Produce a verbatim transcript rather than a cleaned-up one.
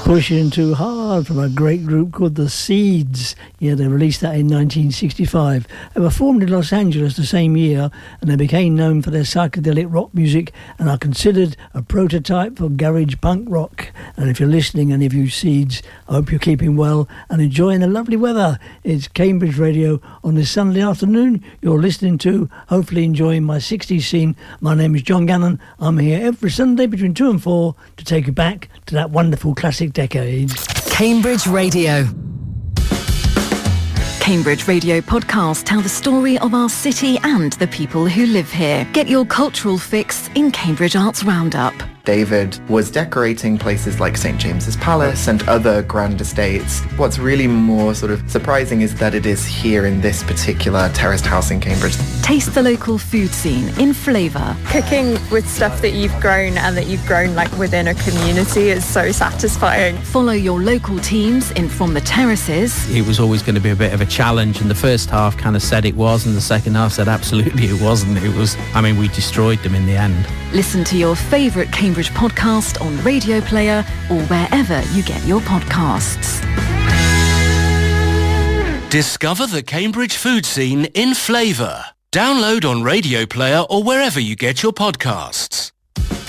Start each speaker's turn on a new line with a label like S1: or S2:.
S1: Pushing Too Hard from a great group called The Seeds. Yeah, they released that in nineteen sixty-five. They were formed in Los Angeles the same year, and they became known for their psychedelic rock music and are considered a prototype for garage punk rock. And if you're listening, any of you Seeds, I hope you're keeping well and enjoying the lovely weather. It's Cambridge Radio on this Sunday afternoon. You're listening to, hopefully enjoying my sixties scene. My name is John Gannon. I'm here every Sunday between two and four to take you back to that wonderful classic decade.
S2: Cambridge Radio. Cambridge Radio podcasts tell the story of our city and the people who live here. Get your cultural fix in Cambridge Arts Roundup.
S3: David was decorating places like Saint James's Palace and other grand estates. What's really more sort of surprising is that it is here in this particular terraced house in Cambridge.
S2: Taste the local food scene in flavour.
S4: Cooking with stuff that you've grown and that you've grown like within a community is so satisfying.
S2: Follow your local teams in From the Terraces.
S5: It was always going to be a bit of a challenge, and the first half kind of said it was, and the second half said absolutely it wasn't. It was, I mean, we destroyed them in the end.
S2: Listen to your favourite Cambridge podcast on Radio Player or wherever you get your podcasts.
S6: Discover the Cambridge food scene in flavour. Download on Radio Player or wherever you get your podcasts.